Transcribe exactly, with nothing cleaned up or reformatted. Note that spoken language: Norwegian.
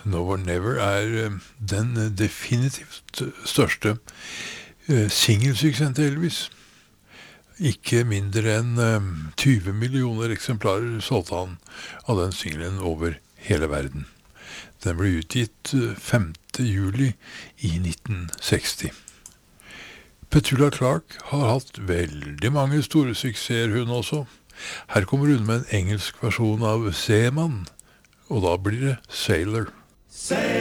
Now or Never er eh, den eh, definitivt største eh, singelsuksessen til Elvis. Ikke mindre enn eh, tyve millioner eksemplarer solgte han av den singelen over hele verden. Den ble utgitt eh, femte juli i nitten seksti. Petula Clark har hatt veldig mange store suksesser hun også. Her kommer hun med en engelsk versjon av Seaman, og da blir det Sailor.